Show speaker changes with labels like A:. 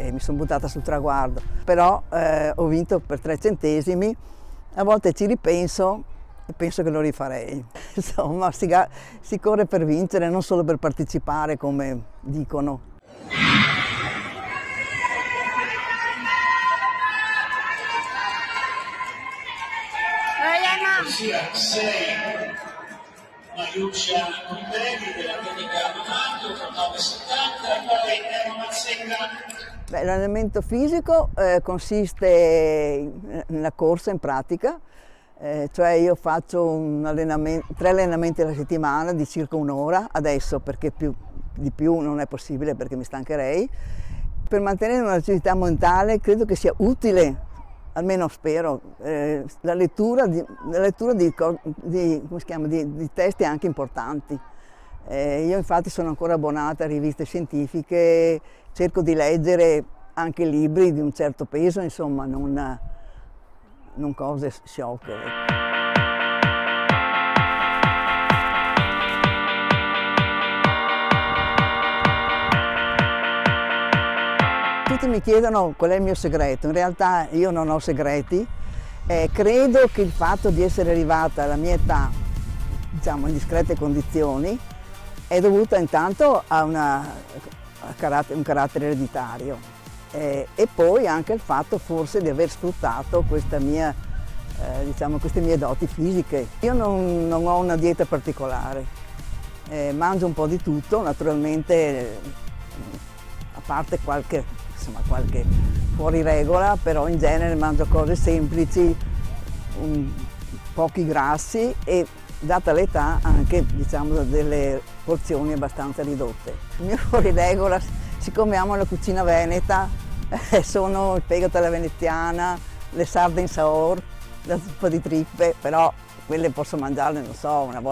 A: e mi sono buttata sul traguardo, però ho vinto per 3 centesimi, a volte ci ripenso e penso che lo rifarei. Insomma, si corre per vincere, non solo per partecipare come dicono.
B: Ossia 6 Mariuccia Combelli dell'Atletica Donato con 9,70 e poi Emma Mazzenga.
A: L'allenamento fisico consiste nella corsa in pratica, cioè io faccio 3 allenamenti alla settimana di circa un'ora, adesso perché di più non è possibile perché mi stancherei. Per mantenere un'attività mentale credo che sia utile, almeno spero, la lettura di testi anche importanti. Io infatti sono ancora abbonata a riviste scientifiche, cerco di leggere anche libri di un certo peso, insomma, non cose sciocche. Tutti mi chiedono qual è il mio segreto, in realtà io non ho segreti, credo che il fatto di essere arrivata alla mia età, diciamo in discrete condizioni, è dovuta intanto a un carattere ereditario e poi anche al fatto forse di aver sfruttato queste mie doti fisiche. Io non ho una dieta particolare, mangio un po' di tutto, naturalmente, a parte qualche fuori regola, però in genere mangio cose semplici, pochi grassi e data l'età anche delle porzioni abbastanza ridotte. Il mio fuori regola, siccome amo la cucina veneta, sono il fegato alla veneziana, le sarde in saor, la zuppa di trippe, però quelle posso mangiarle, non so, una volta